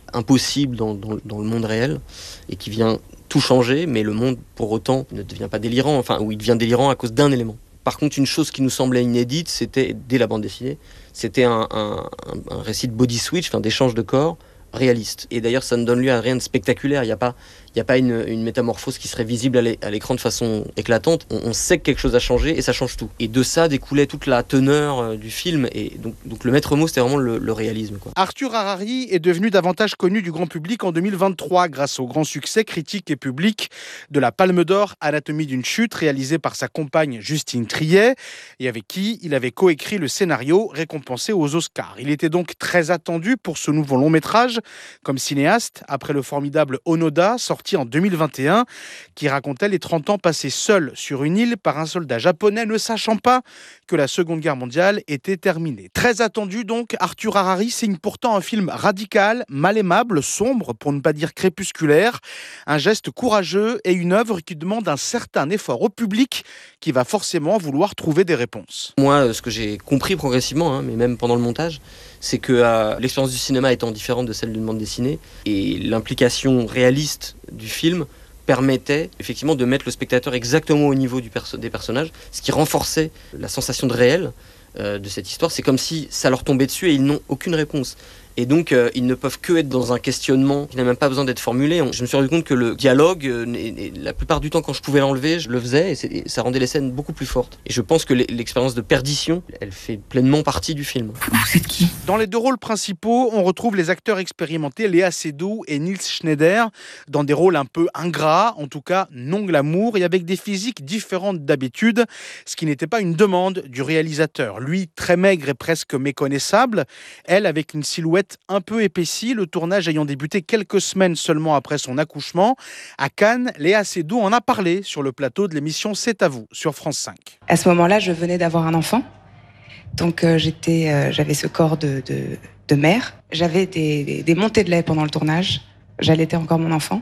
impossible dans le monde réel et qui vient tout changer, mais le monde, pour autant, ne devient pas délirant, ou il devient délirant à cause d'un élément. Par contre, une chose qui nous semblait inédite, c'était, dès la bande dessinée, c'était un récit de body switch, d'échange de corps, réaliste. Et d'ailleurs, ça ne donne lieu à rien de spectaculaire. Il n'y a pas une métamorphose qui serait visible à l'écran de façon éclatante. On sait que quelque chose a changé et ça change tout. Et de ça découlait toute la teneur du film. Et donc le maître mot, c'était vraiment le réalisme, quoi. Arthur Harari est devenu davantage connu du grand public en 2023 grâce au grand succès critique et public de la Palme d'Or Anatomie d'une chute, réalisé par sa compagne Justine Triet et avec qui il avait coécrit le scénario récompensé aux Oscars. Il était donc très attendu pour ce nouveau long métrage comme cinéaste, après le formidable Onoda, sorti en 2021, qui racontait les 30 ans passés seul sur une île par un soldat japonais ne sachant pas que la Seconde Guerre mondiale était terminée. Très attendu donc, Arthur Harari signe pourtant un film radical, mal aimable, sombre, pour ne pas dire crépusculaire, un geste courageux et une œuvre qui demande un certain effort au public qui va forcément vouloir trouver des réponses. Moi, ce que j'ai compris progressivement, mais même pendant le montage, c'est que l'expérience du cinéma étant différente de celle d'une bande dessinée, et l'implication réaliste du film permettait effectivement de mettre le spectateur exactement au niveau des personnages, ce qui renforçait la sensation de réel de cette histoire. C'est comme si ça leur tombait dessus et ils n'ont aucune réponse. Et donc, ils ne peuvent que être dans un questionnement qui n'a même pas besoin d'être formulé. Je me suis rendu compte que le dialogue, la plupart du temps, quand je pouvais l'enlever, je le faisais et ça rendait les scènes beaucoup plus fortes. Et je pense que l'expérience de perdition, elle fait pleinement partie du film. Vous êtes qui ? Dans les deux rôles principaux, on retrouve les acteurs expérimentés Léa Seydoux et Nils Schneider dans des rôles un peu ingrats, en tout cas non glamour, et avec des physiques différentes d'habitude, ce qui n'était pas une demande du réalisateur. Lui, très maigre et presque méconnaissable, elle avec une silhouette un peu épaissie, le tournage ayant débuté quelques semaines seulement après son accouchement. À Cannes, Léa Seydoux en a parlé sur le plateau de l'émission C'est à vous sur France 5. À ce moment-là, je venais d'avoir un enfant, donc j'avais ce corps de mère. J'avais des montées de lait pendant le tournage, j'allaitais encore mon enfant.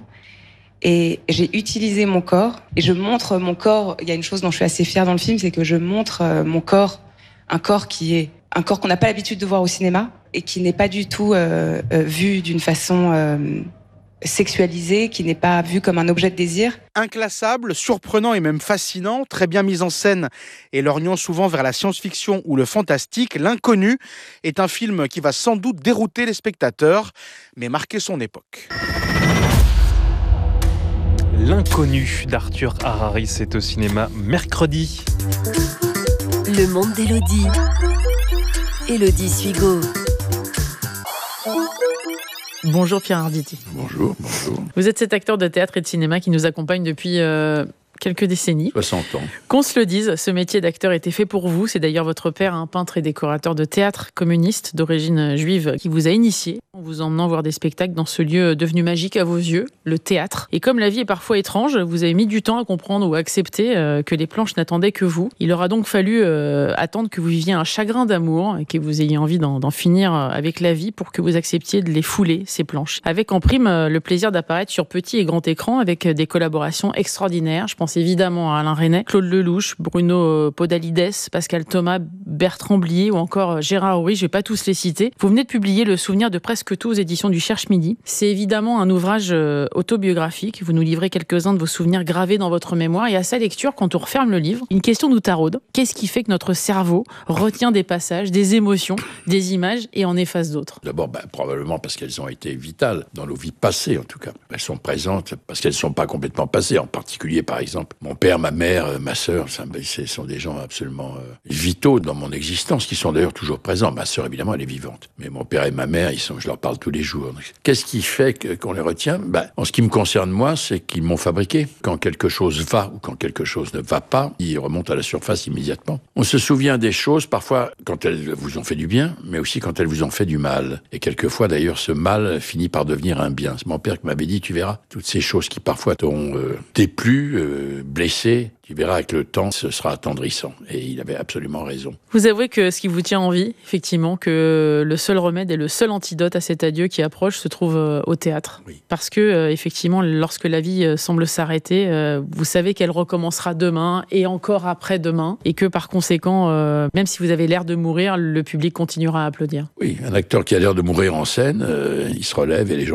Et j'ai utilisé mon corps, et je montre mon corps. Il y a une chose dont je suis assez fière dans le film, c'est que je montre mon corps, un corps qu'on n'a pas l'habitude de voir au cinéma, et qui n'est pas du tout vu d'une façon sexualisée, qui n'est pas vu comme un objet de désir. Inclassable, surprenant et même fascinant, très bien mis en scène et lorgnant souvent vers la science-fiction ou le fantastique, L'Inconnu est un film qui va sans doute dérouter les spectateurs, mais marquer son époque. L'Inconnu d'Arthur Harari, c'est au cinéma mercredi. Le monde d'Élodie. Élodie Suigo. Bonjour Pierre Arditi. Bonjour. Vous êtes cet acteur de théâtre et de cinéma qui nous accompagne depuis quelques décennies. 60 ans. Qu'on se le dise, ce métier d'acteur était fait pour vous. C'est d'ailleurs votre père, un peintre et décorateur de théâtre communiste d'origine juive, qui vous a initié en vous emmenant voir des spectacles dans ce lieu devenu magique à vos yeux, le théâtre. Et comme la vie est parfois étrange, vous avez mis du temps à comprendre ou à accepter que les planches n'attendaient que vous. Il aura donc fallu attendre que vous viviez un chagrin d'amour et que vous ayez envie d'en finir avec la vie pour que vous acceptiez de les fouler, ces planches. Avec en prime le plaisir d'apparaître sur petit et grand écran avec des collaborations extraordinaires. Je pense évidemment à Alain Resnais, Claude Lelouch, Bruno Podalides, Pascal Thomas, Bertrand Blier ou encore Gérard Houry. Je ne vais pas tous les citer. Vous venez de publier Le souvenir de presque tout aux éditions du Cherche-Midi. C'est évidemment un ouvrage autobiographique. Vous nous livrez quelques-uns de vos souvenirs gravés dans votre mémoire et à sa lecture, quand on referme le livre, une question nous taraude. Qu'est-ce qui fait que notre cerveau retient des passages, des émotions, des images et en efface d'autres ? D'abord, probablement parce qu'elles ont été vitales dans nos vies passées, en tout cas. Elles sont présentes parce qu'elles ne sont pas complètement passées. En particulier, par exemple, mon père, ma mère, ma sœur, ce sont des gens absolument vitaux dans mon existence, qui sont d'ailleurs toujours présents. Ma sœur, évidemment, elle est vivante. Mais mon père et ma mère, je leur parle tous les jours. Donc, qu'est-ce qui fait qu'on les retient ? En ce qui me concerne, moi, c'est qu'ils m'ont fabriqué. Quand quelque chose va ou quand quelque chose ne va pas, ils remontent à la surface immédiatement. On se souvient des choses, parfois, quand elles vous ont fait du bien, mais aussi quand elles vous ont fait du mal. Et quelquefois, d'ailleurs, ce mal finit par devenir un bien. C'est mon père qui m'avait dit, tu verras, toutes ces choses qui parfois t'ont déplu, blessé, tu verras avec le temps, ce sera attendrissant. Et il avait absolument raison. Vous avouez que ce qui vous tient en vie, effectivement, que le seul remède et le seul antidote à cet adieu qui approche se trouve au théâtre. Oui. Parce que, effectivement, lorsque la vie semble s'arrêter, vous savez qu'elle recommencera demain et encore après-demain. Et que par conséquent, même si vous avez l'air de mourir, le public continuera à applaudir. Oui, un acteur qui a l'air de mourir en scène, il se relève et les gens